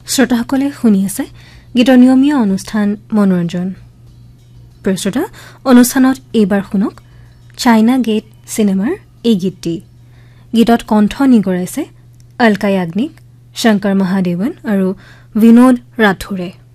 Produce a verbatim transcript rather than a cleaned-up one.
শ্ৰোতাসকলে শুনি আছে গীতৰ নিয়মীয়া অনুষ্ঠান মনোৰঞ্জন। প্ৰশ্ৰোতা অনুষ্ঠানত এইবাৰ শুনক চাইনা গেট চিনেমাৰ এই গীতটি। গীতত কণ্ঠ নিগৰাইছে অলকা য়াগনিক, শংকৰ মহাদেৱন আৰু বিনোদ ৰাথোৰে।